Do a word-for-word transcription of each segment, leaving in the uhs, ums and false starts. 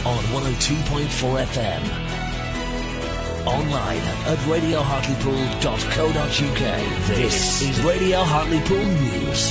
on one oh two point four F M. Online at radio hartlepool dot co dot uk. This is Radio Hartlepool News.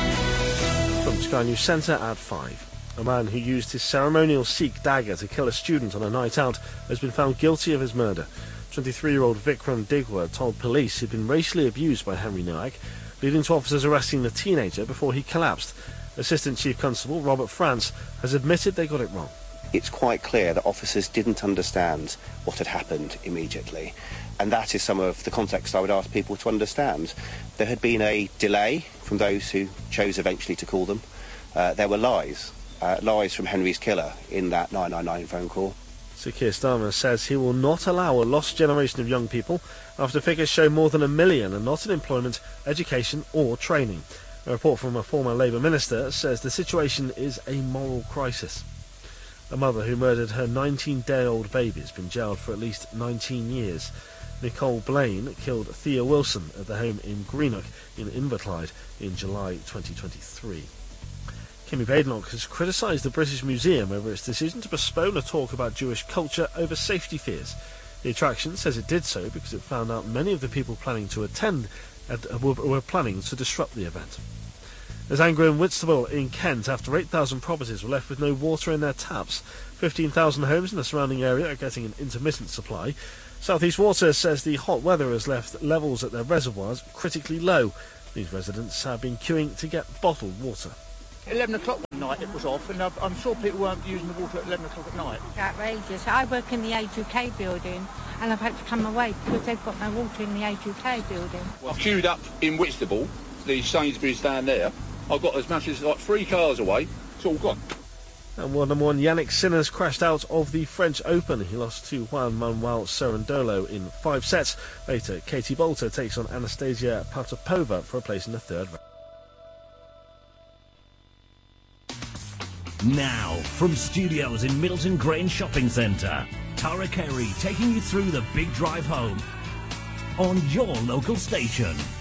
From Sky News Centre at five. A man who used his ceremonial Sikh dagger to kill a student on a night out has been found guilty of his murder. twenty-three-year-old Vikram Digwa told police he'd been racially abused by Henry Nowak, leading to officers arresting the teenager before he collapsed. Assistant Chief Constable Robert France has admitted they got it wrong. It's quite clear that officers didn't understand what had happened immediately, and that is some of the context I would ask people to understand. There had been a delay from those who chose eventually to call them. Uh, there were lies, uh, lies from Henry's killer in that nine nine nine phone call. Sir Keir Starmer says he will not allow a lost generation of young people after figures show more than a million are not in employment, education or training. A report from a former Labour minister says the situation is a moral crisis. A mother who murdered her nineteen-day-old baby has been jailed for at least nineteen years. Nicole Blaine killed Thea Wilson at the home in Greenock in Inverclyde in July twenty twenty-three. Kimmy Badenoch has criticised the British Museum over its decision to postpone a talk about Jewish culture over safety fears. The attraction says it did so because it found out many of the people planning to attend were, were planning to disrupt the event. There's anger in Whitstable in Kent after eight thousand properties were left with no water in their taps. fifteen thousand homes in the surrounding area are getting an intermittent supply. South East Water says the hot weather has left levels at their reservoirs critically low. These residents have been queuing to get bottled water. eleven o'clock at night it was off, and I'm sure people weren't using the water at eleven o'clock at night. It's outrageous. I work in the A two K building, and I've had to come away because they've got no water in the A two K building. I've queued up in Whitstable, the Sainsbury's down there. I've got as much as like three cars away. It's all gone. And one number one Yannick Sinner's crashed out of the French Open. He lost to Juan Manuel Cerundolo in five sets. Later, Katie Bolter takes on Anastasia Potapova for a place in the third round. Now, from studios in Middleton Grange Shopping Centre, Tara Carey taking you through the big drive home on your local station.